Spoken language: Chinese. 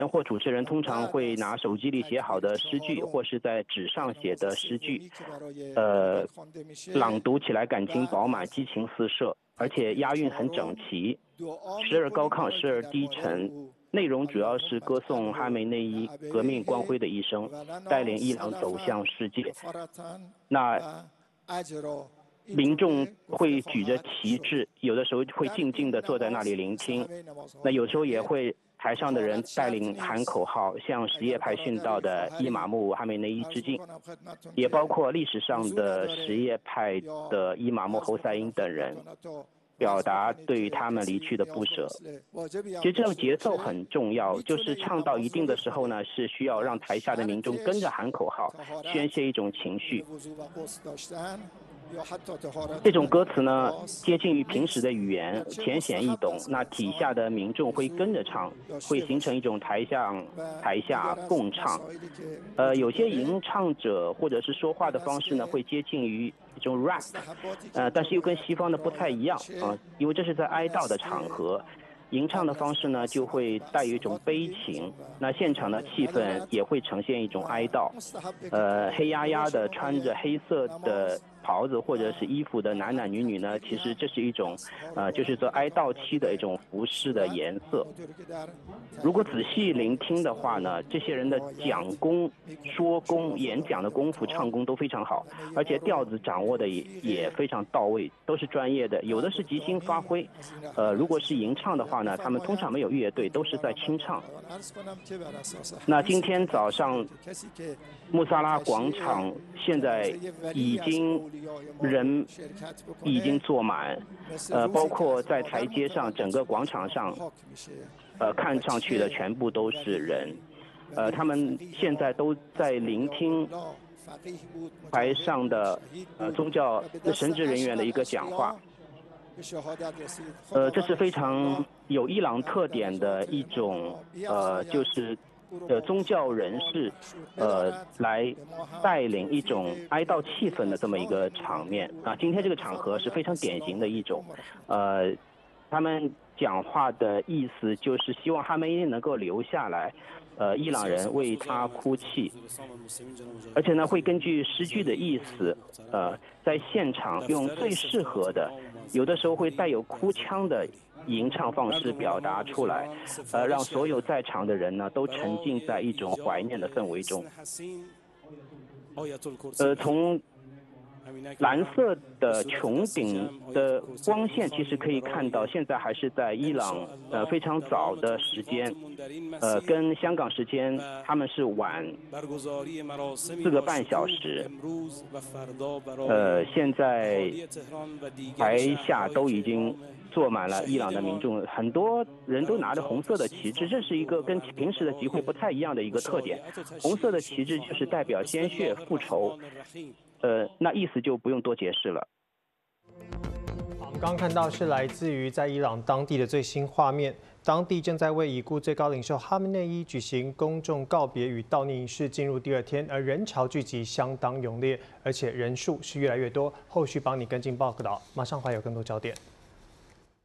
或主持人通常会拿手机里写好的诗句，或是在纸上写的诗句，朗读起来感情饱满，激情四射，而且押韵很整齐，时而高亢，时而低沉。内容主要是歌颂哈梅内伊革命光辉的一生，带领伊朗走向世界。那民众会举着旗帜，有的时候会静静地坐在那里聆听，那有时候也会台上的人带领喊口号，向什叶派殉道的伊玛目哈梅内伊致敬，也包括历史上的什叶派的伊玛目侯赛因等人，表达对于他们离去的不舍。其实这种节奏很重要，就是唱到一定的时候呢，是需要让台下的民众跟着喊口号，宣泄一种情绪。这种歌词呢，接近于平时的语言，浅显易懂。那底下的民众会跟着唱，会形成一种台下共唱。有些吟唱者或者是说话的方式呢，会接近于一种 rap，但是又跟西方的不太一样啊，因为这是在哀悼的场合。吟唱的方式呢，就会带有一种悲情，那现场的气氛也会呈现一种哀悼。黑压压的穿着黑色的袍子或者是衣服的男男女女呢，其实这是一种，就是说哀悼期的一种服饰的颜色。如果仔细聆听的话呢，这些人的讲功、说功、演讲的功夫、唱功都非常好，而且调子掌握的也非常到位，都是专业的。有的是即兴发挥，如果是吟唱的话呢，他们通常没有乐队，都是在清唱。那今天早上，穆萨拉广场现在人已经坐满，包括在台阶上，整个广场上，看上去的全部都是人，他们现在都在聆听台上的宗教神职人员的一个讲话。这是非常有伊朗特点的一种就是宗教人士来带领一种哀悼气氛的这么一个场面啊。今天这个场合是非常典型的一种，他们讲话的意思就是希望哈梅内伊能够留下来，伊朗人为他哭泣，而且呢会根据诗句的意思，在现场用最适合的，有的时候会带有哭腔的吟唱方式表达出来，让所有在场的人呢都沉浸在一种怀念的氛围中。从蓝色的穹顶的光线，其实可以看到，现在还是在伊朗非常早的时间，跟香港时间他们是晚4个半小时。现在台下都已经坐满了伊朗的民众，很多人都拿着红色的旗帜，这是一个跟平时的集会不太一样的一个特点。红色的旗帜就是代表鲜血复仇。那意思就不用多解释了。 我们刚刚看到是来自于在伊朗当地的最新画面，当地正在为已故最高领袖哈梅内伊举行公众告别与悼念仪式，进入第2天，而人潮聚集相当踊烈，而且人数是越来越多。后续帮你跟进报道，马上还有更多焦点。